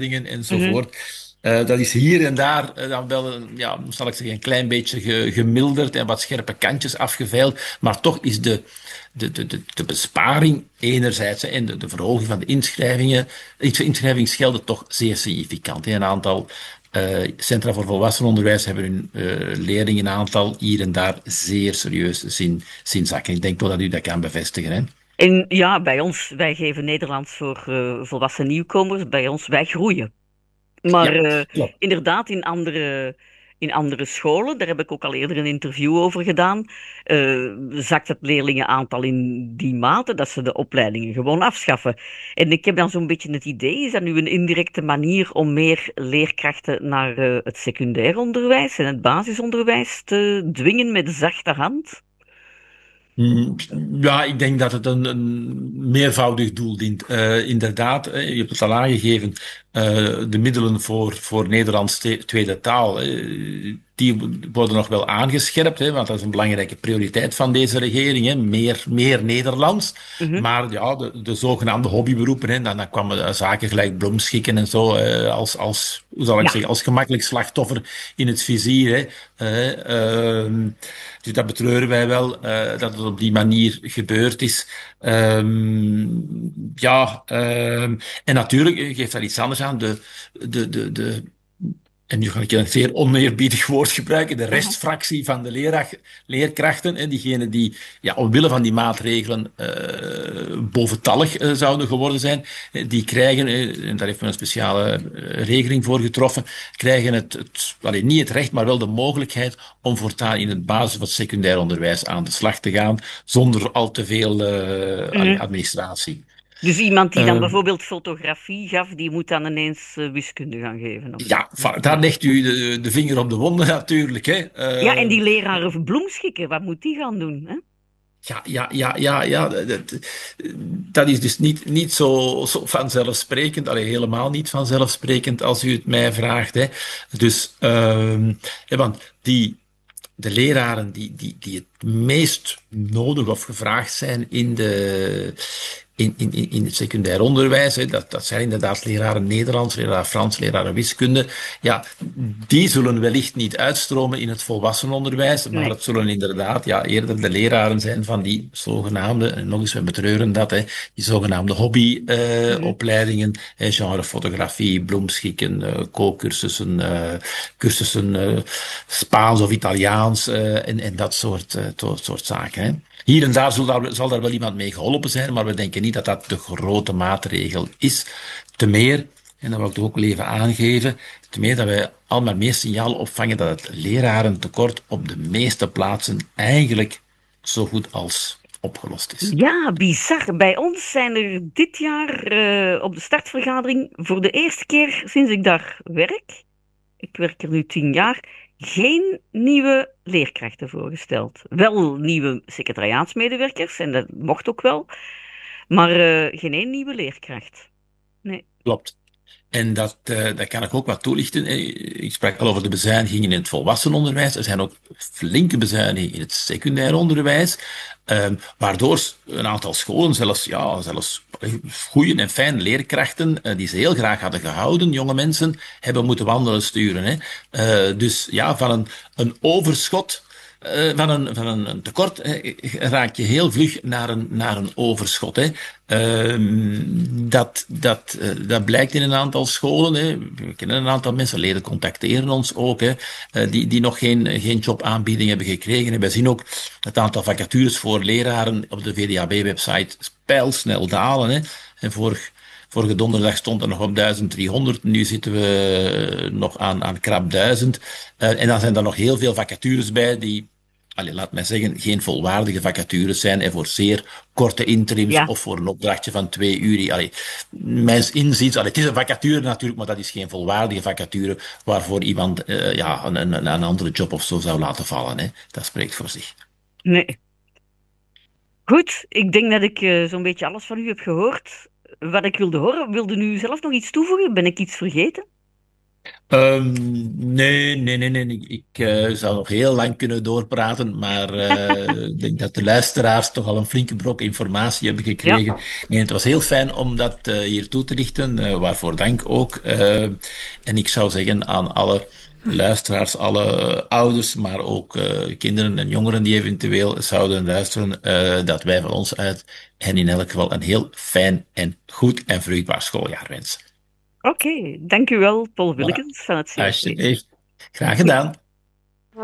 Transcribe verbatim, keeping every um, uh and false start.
Mhm. enzovoort. Uh, dat is hier en daar uh, dan wel, een, ja, zal ik zeggen, een klein beetje ge, gemilderd en wat scherpe kantjes afgeveild. Maar toch is de, de, de, de, de besparing enerzijds en de, de verhoging van de inschrijvingen, inschrijvingsgelden toch zeer significant. Een aantal uh, centra voor volwassenenonderwijs hebben hun uh, leerlingenaantal hier en daar zeer serieus zien, zien zakken. Ik denk toch dat u dat kan bevestigen. Hè? En ja, bij ons, wij geven Nederlands voor eh, volwassen nieuwkomers. Bij ons, wij groeien. Maar Ja, eh, klopt. inderdaad, in andere, in andere scholen, daar heb ik ook al eerder een interview over gedaan, eh, zakt het leerlingenaantal in die mate dat ze de opleidingen gewoon afschaffen. En ik heb dan zo'n beetje het idee, is dat nu een indirecte manier om meer leerkrachten naar eh, het secundair onderwijs en het basisonderwijs te dwingen met zachte hand? Mm, Ja, ik denk dat het een, een meervoudig doel dient. Eh, inderdaad, eh, je hebt het al aangegeven, eh, de middelen voor, voor Nederlands te- tweede taal, eh, die worden nog wel aangescherpt, hè, want dat is een belangrijke prioriteit van deze regering, hè, meer, meer Nederlands. Mhm. Maar ja, de, de zogenaamde hobbyberoepen, hè, dan, dan kwamen eh, zaken gelijk bloemschikken en zo, eh, als, als, hoe zal ik Ja. zeggen, als gemakkelijk slachtoffer in het vizier. Hè. Eh, ehm, dus dat betreuren wij wel, uh, dat het op die manier gebeurd is. Um, ja, um, en natuurlijk geeft dat iets anders aan. De, de, de, de, en nu ga ik een zeer oneerbiedig woord gebruiken, de Aha. restfractie van de leerach, leerkrachten, en diegenen die ja, omwille van die maatregelen uh, boventallig uh, zouden geworden zijn, die krijgen, uh, en daar heeft men een speciale uh, regeling voor getroffen, krijgen het, het alleen niet het recht, maar wel de mogelijkheid om voortaan in het basis- of het secundair onderwijs aan de slag te gaan, zonder al te veel uh, Mhm. administratie. Dus iemand die dan Uh, bijvoorbeeld fotografie gaf, die moet dan ineens eh, wiskunde gaan geven. Of ja, hoe daar werkt legt dat dan? u de, de vinger op de wonden natuurlijk. Hè. Ja, en Uh, die leraren bloemschikken, wat moet die gaan doen? Hè? Ja, ja, ja, ja, ja. Dat, dat is dus niet, niet zo, zo vanzelfsprekend, allee, helemaal niet vanzelfsprekend als u het mij vraagt. Hè. Dus, um, ja, want die, de leraren die, die, die het meest nodig of gevraagd zijn in, de, in, in, in het secundair onderwijs, hè, dat, dat zijn inderdaad leraren Nederlands, leraren Frans, leraren wiskunde. Ja, die zullen wellicht niet uitstromen in het volwassenenonderwijs, maar Nee. het zullen inderdaad ja, eerder de leraren zijn van die zogenaamde, en nog eens, we betreuren dat, hè, die zogenaamde Mhm. hobbyopleidingen, uh, genre fotografie, bloemschikken, uh, kookcursussen, uh, cursussen uh, Spaans of Italiaans uh, en, en dat soort, uh, to, soort zaken. Hè. Hier en daar zal, daar zal daar wel iemand mee geholpen zijn, maar we denken niet dat dat de grote maatregel is. Te meer, en dat wil ik toch ook wel even aangeven, te meer dat wij al maar meer signalen opvangen dat het lerarentekort op de meeste plaatsen eigenlijk zo goed als opgelost is. Ja, bizar. Bij ons zijn er dit jaar eh, op de startvergadering voor de eerste keer sinds ik daar werk, ik werk er nu tien jaar, geen nieuwe leerkrachten voorgesteld. Wel nieuwe secretariaatsmedewerkers, en dat mocht ook wel, maar eh, geen één nieuwe leerkracht. Nee. Klopt. En dat, uh, dat kan ik ook wat toelichten. Ik sprak al over de bezuinigingen in het volwassenenonderwijs. Er zijn ook flinke bezuinigingen in het secundair onderwijs. Um, waardoor een aantal scholen zelfs, ja, zelfs goede en fijne leerkrachten, uh, die ze heel graag hadden gehouden, jonge mensen, hebben moeten wandelen sturen. Hè. Uh, dus ja, van een, een overschot uh, van, een, van een, een tekort hè, raak je heel vlug naar een, naar een overschot. Hè. Uh, dat, dat, uh, dat blijkt in een aantal scholen. Hè. We kennen een aantal mensen, leden contacteren ons ook, hè, uh, die, die nog geen, geen jobaanbieding hebben gekregen. En wij zien ook het aantal vacatures voor leraren op de V D A B-website pijlsnel dalen. Hè. En vorig, vorige donderdag stond er nog op duizend driehonderd. Nu zitten we nog aan, aan krap duizend. Uh, en dan zijn er nog heel veel vacatures bij die, allee, laat mij zeggen, geen volwaardige vacatures zijn en voor zeer korte interims Ja. of voor een opdrachtje van twee uur. Allee, mijns inziens, allee, het is een vacature natuurlijk, maar dat is geen volwaardige vacature waarvoor iemand uh, ja, een, een, een andere job of zo zou laten vallen. Hè. Dat spreekt voor zich. Nee. Goed, ik denk dat ik eh, zo'n beetje alles van u heb gehoord. Wat ik wilde horen, wilde u zelf nog iets toevoegen? Ben ik iets vergeten? Ehm, nee, nee, nee, nee. Ik, ik eh, zou nog heel lang kunnen doorpraten, maar eh, ik denk dat de luisteraars toch al een flinke brok informatie hebben Ja, gekregen. Nee, het was heel fijn om dat eh, hier toe te lichten, eh, waarvoor dank ook. Eh, en ik zou zeggen aan alle luisteraars, alle ouders, maar ook eh, kinderen en jongeren die eventueel zouden luisteren, eh, dat wij van ons uit hen in elk geval een heel fijn en goed en vruchtbaar schooljaar wensen. oké. Dank u wel, Paul Voilà. Willekens van het C R T. Alsjeblieft. Graag gedaan.